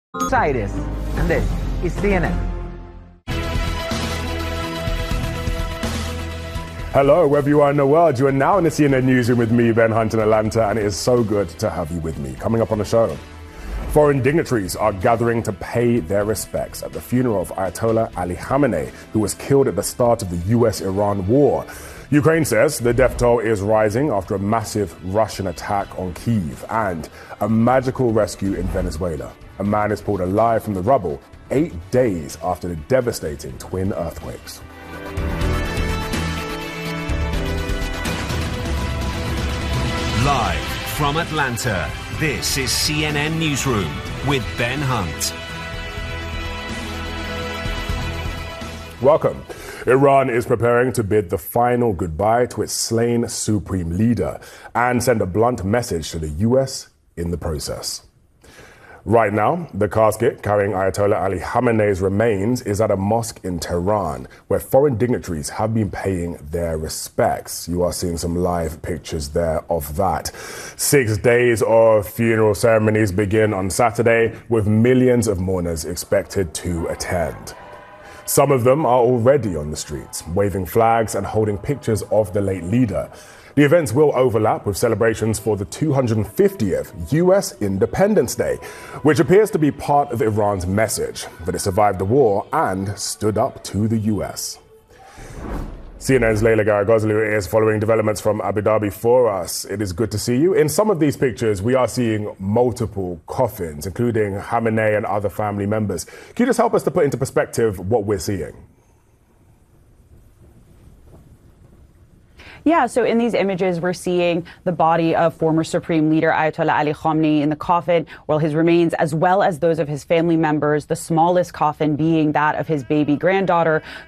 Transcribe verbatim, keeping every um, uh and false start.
Aires, and this is C N N. Hello, wherever you are in the world, you are now in the C N N Newsroom with me, Ben Hunt, in Atlanta, and it is so good to have you with me. Coming up on the show, foreign dignitaries are gathering to pay their respects at the funeral of Ayatollah Ali Khamenei, who was killed at the start of the U S Iran war. Ukraine says the death toll is rising after a massive Russian attack on Kyiv, and a magical rescue in Venezuela. A man is pulled alive from the rubble eight days after the devastating twin earthquakes. Live from Atlanta, this is C N N Newsroom with Ben Hunt. Welcome. Iran is preparing to bid the final goodbye to its slain supreme leader and send a blunt message to the U S in the process. Right now, the casket carrying Ayatollah Ali Khamenei's remains is at a mosque in Tehran, where foreign dignitaries have been paying their respects. You are seeing some live pictures there of that. Six days of funeral ceremonies begin on Saturday, with millions of mourners expected to attend. Some of them are already on the streets, waving flags and holding pictures of the late leader. The events will overlap with celebrations for the two hundred fiftieth U S Independence Day, which appears to be part of Iran's message that it survived the war and stood up to the U S. C N N's Leila Garagozlu is following developments from Abu Dhabi for us. It is good to see you. In some of these pictures, we are seeing multiple coffins, including Khamenei and other family members. Can you just help us to put into perspective what we're seeing? Yeah, so in these images, we're seeing the body of former Supreme Leader Ayatollah Ali Khamenei in the coffin, while his remains, as well as those of his family members, the smallest coffin being that of his baby granddaughter,